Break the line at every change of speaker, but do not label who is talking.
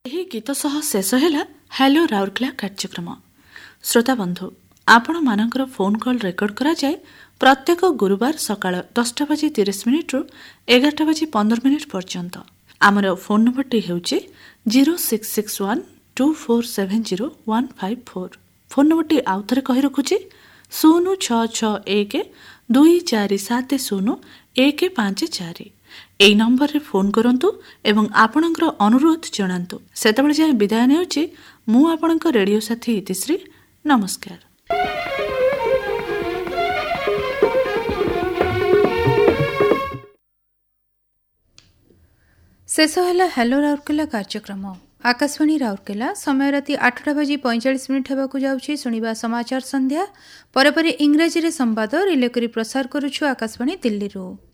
ଏହି ଗୀତ ସହ ଶେଷ ହେଲା ହ୍ୟାଲୋ ରାଉରକେଲା କାର୍ଯ୍ୟକ୍ରମ। ଶ୍ରୋତାବନ୍ଧୁ, ଆପଣମାନଙ୍କର ଫୋନ୍ କଲ୍ ରେକର୍ଡ କରାଯାଏ ପ୍ରତ୍ୟେକ ଗୁରୁବାର ସକାଳ 10:30 11:15 ପର୍ଯ୍ୟନ୍ତ। ଆମର ଫୋନ୍ ନମ୍ବରଟି ହେଉଛି 06612470 ଫୋନ୍ ନମ୍ବରଟି ଆଉଥରେ କହି ରଖୁଛି 06612470 ଏହି ନମ୍ବରରେ ଫୋନ୍ କରନ୍ତୁ ଏବଂ ଆପଣଙ୍କର ଅନୁରୋଧ ଜଣାନ୍ତୁ। ସେତେବେଳେ ଯାଏ ବିଦାୟ ନେଉଛି ମୁଁ ଆପଣଙ୍କ ରେଡ଼ିଓ ସାଥୀ ଇତିଶ୍ରୀ। ନମସ୍କାର।
ଶେଷ ହେଲା ହ୍ୟାଲୋ ରାଉରକେଲା କାର୍ଯ୍ୟକ୍ରମ। ଆକାଶବାଣୀ ରାଉରକେଲା, ସମୟ ରାତି 8:45 ହେବାକୁ ଯାଉଛି। ଶୁଣିବା ସମାଚାର ସନ୍ଧ୍ୟା, ପରେ ପରେ ଇଂରାଜୀରେ ସମ୍ବାଦ ରିଲେ କରି ପ୍ରସାର କରୁଛୁ ଆକାଶବାଣୀ ଦିଲ୍ଲୀରୁ।